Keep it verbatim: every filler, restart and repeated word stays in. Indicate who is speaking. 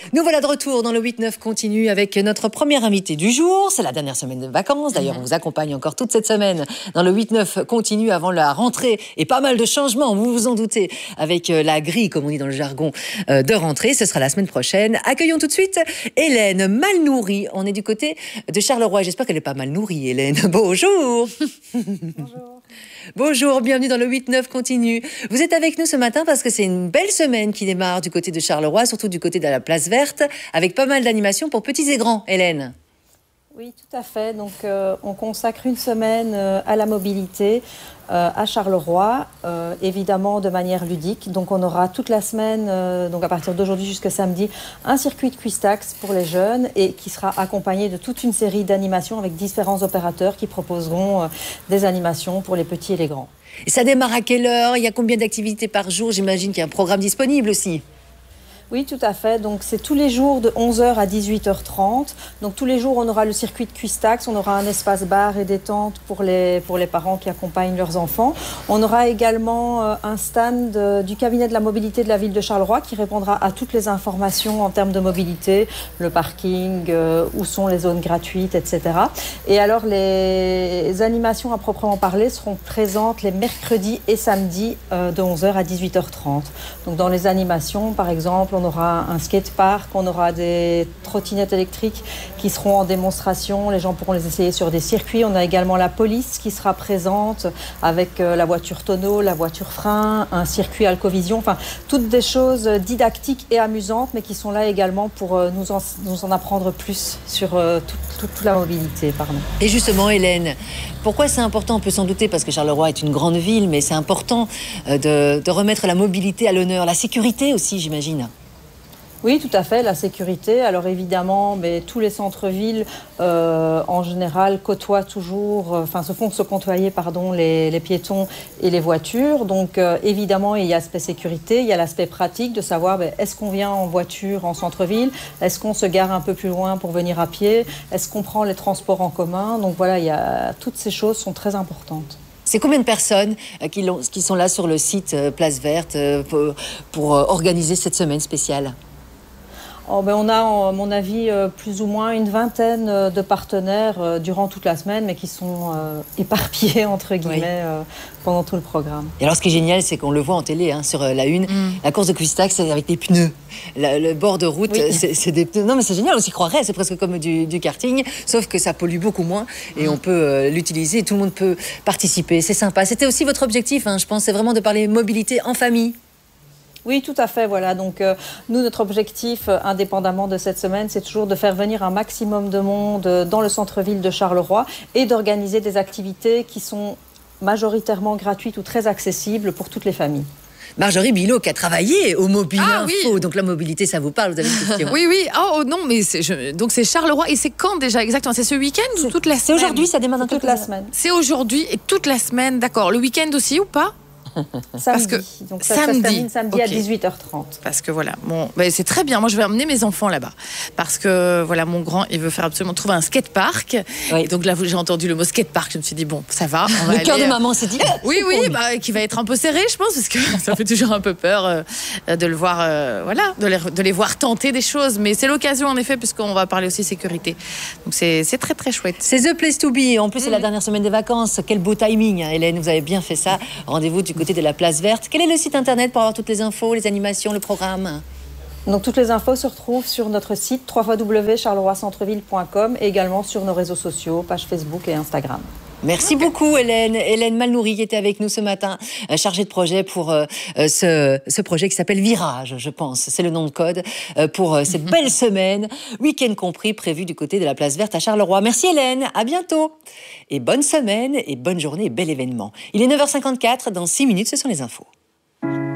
Speaker 1: Nous voilà de retour dans le huit neuf continue avec notre première invitée du jour. C'est la dernière semaine de vacances. D'ailleurs, on vous accompagne encore toute cette semaine dans le huit neuf continue avant la rentrée. Et pas mal de changements, vous vous en doutez, avec la grille, comme on dit dans le jargon, de rentrée. Ce sera la semaine prochaine. Accueillons tout de suite Hélène, mal nourrie. On est du côté de Charleroi. J'espère qu'elle n'est pas mal nourrie, Hélène. Bonjour.
Speaker 2: Bonjour.
Speaker 1: Bonjour, bienvenue dans le huit neuf continue. Vous êtes avec nous ce matin parce que c'est une belle semaine qui démarre du côté de Charleroi, surtout du côté de la place verte, avec pas mal d'animations pour petits et grands, Hélène.
Speaker 2: Oui, tout à fait. Donc, euh, on consacre une semaine euh, à la mobilité euh, à Charleroi, euh, évidemment de manière ludique. Donc, on aura toute la semaine, euh, donc à partir d'aujourd'hui jusqu'à samedi, un circuit de Quistax pour les jeunes et qui sera accompagné de toute une série d'animations avec différents opérateurs qui proposeront euh, des animations pour les petits et les grands.
Speaker 1: Et ça démarre à quelle heure? Il y a combien d'activités par jour? J'imagine qu'il y a un programme disponible aussi.
Speaker 2: Oui, tout à fait. Donc, c'est tous les jours de onze heures à dix-huit heures trente. Donc, tous les jours, on aura le circuit de Quistax. On aura un espace bar et détente pour les, pour les parents qui accompagnent leurs enfants. On aura également euh, un stand euh, du cabinet de la mobilité de la ville de Charleroi qui répondra à toutes les informations en termes de mobilité, le parking, euh, où sont les zones gratuites, et cetera. Et alors, les animations à proprement parler seront présentes les mercredis et samedis euh, de onze heures à dix-huit heures trente. Donc, dans les animations, par exemple, on aura un skatepark, on aura des trottinettes électriques qui seront en démonstration. Les gens pourront les essayer sur des circuits. On a également la police qui sera présente avec la voiture tonneau, la voiture frein, un circuit Alcovision. Enfin, toutes des choses didactiques et amusantes, mais qui sont là également pour nous en, nous en apprendre plus sur toute, toute, toute la mobilité. Pardon.
Speaker 1: Et justement, Hélène, pourquoi c'est important? On peut s'en douter parce que Charleroi est une grande ville, mais c'est important de, de remettre la mobilité à l'honneur. La sécurité aussi, j'imagine.
Speaker 2: Oui, tout à fait, la sécurité. Alors évidemment, mais tous les centres-villes, euh, en général, côtoient toujours, euh, enfin se font se côtoyer, pardon, les, les piétons et les voitures. Donc euh, évidemment, il y a l'aspect sécurité, il y a l'aspect pratique de savoir ben, est-ce qu'on vient en voiture en centre-ville, est-ce qu'on se gare un peu plus loin pour venir à pied, est-ce qu'on prend les transports en commun. Donc voilà, il y a, toutes ces choses sont très importantes.
Speaker 1: C'est combien de personnes qui, qui sont là sur le site euh, Place Verte euh, pour, pour euh, organiser cette semaine spéciale?
Speaker 2: Oh ben on a, à mon avis, euh, plus ou moins une vingtaine euh, de partenaires euh, durant toute la semaine, mais qui sont euh, éparpillés, entre guillemets, oui. euh, pendant tout le programme.
Speaker 1: Et alors, ce qui est génial, c'est qu'on le voit en télé, hein, sur euh, la une, mm. la course de Quistax, c'est avec des pneus. La, le bord de route, oui. c'est des pneus. Non, mais c'est génial, on s'y croirait, c'est presque comme du, du karting, sauf que ça pollue beaucoup moins et mm. on peut euh, l'utiliser, tout le monde peut participer, c'est sympa. C'était aussi votre objectif, hein, je pense, c'est vraiment de parler mobilité en famille.
Speaker 2: Oui, tout à fait. Voilà. Donc, euh, nous, notre objectif, euh, indépendamment de cette semaine, c'est toujours de faire venir un maximum de monde euh, dans le centre-ville de Charleroi et d'organiser des activités qui sont majoritairement gratuites ou très accessibles pour toutes les familles.
Speaker 1: Marjorie Bilot qui a travaillé au Mobile
Speaker 3: ah,
Speaker 1: Info,
Speaker 3: oui.
Speaker 1: donc la mobilité, ça vous parle, vous avez une question?
Speaker 3: Oui, oui. Oh non, mais je... donc c'est Charleroi. Et c'est quand déjà exactement? C'est ce week-end ou toute la semaine?
Speaker 1: C'est aujourd'hui, ça démarre dans
Speaker 2: toute la semaine.
Speaker 3: C'est aujourd'hui et toute la semaine, d'accord. Le week-end aussi ou pas?
Speaker 2: Samedi.
Speaker 3: Parce que
Speaker 2: donc ça,
Speaker 3: samedi,
Speaker 2: ça se termine samedi okay. à dix-huit heures trente.
Speaker 3: Parce que voilà, bon, ben c'est très bien. Moi, je vais emmener mes enfants là-bas. Parce que voilà, mon grand, il veut faire absolument trouver un skatepark. Oui. Et donc là, j'ai entendu le mot skatepark. Je me suis dit, bon, ça va. On va
Speaker 1: le cœur
Speaker 3: aller...
Speaker 1: de maman s'est dit.
Speaker 3: Oui, oui, bah, qui va être un peu serré, je pense, parce que ça fait toujours un peu peur euh, de le voir, euh, voilà, de les, de les voir tenter des choses. Mais c'est l'occasion, en effet, puisqu'on va parler aussi sécurité. Donc c'est très, très chouette.
Speaker 1: C'est The Place to Be. En plus, mmh. c'est la dernière semaine des vacances. Quel beau timing, hein, Hélène. Vous avez bien fait ça. Rendez-vous du côté de la place verte. Quel est le site internet pour avoir toutes les infos, les animations, le programme?
Speaker 2: Donc toutes les infos se retrouvent sur notre site w w w point charleroi centreville point com et également sur nos réseaux sociaux, page Facebook et Instagram.
Speaker 1: Merci okay. beaucoup Hélène. Hélène Malnouri qui était avec nous ce matin, euh, chargée de projet pour euh, ce, ce projet qui s'appelle Virage, je pense. C'est le nom de code euh, pour euh, cette belle semaine, week-end compris, prévu du côté de la place verte à Charleroi. Merci Hélène, à bientôt. Et bonne semaine et bonne journée et bel événement. Il est neuf heures cinquante-quatre, dans six minutes, ce sont les infos.